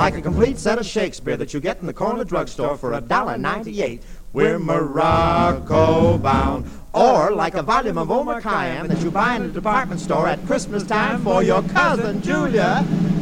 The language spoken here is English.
like a complete set of Shakespeare that you get in the corner drugstore for $1.98. We're Morocco bound. Or like a volume of Omar Khayyam that you buy in a department store at Christmas time for your cousin Julia.